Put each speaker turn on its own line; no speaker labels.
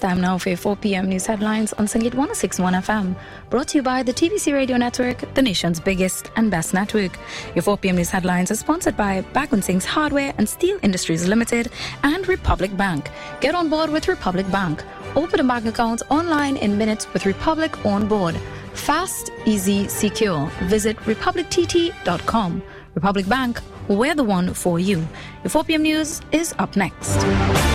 time now for 4 p.m. news headlines on Sangeet 106.1 FM. Brought to you by the TVC Radio Network, the nation's biggest and best network. Your 4 p.m. news headlines are sponsored by Bhagwan Singh's Hardware and Steel Industries Limited and Republic Bank. Get on board with Republic Bank. Open a bank account online in minutes with Republic on board. Fast, easy, secure. Visit republictt.com. Republic Bank, we're the one for you. Your 4 p.m. news is up next.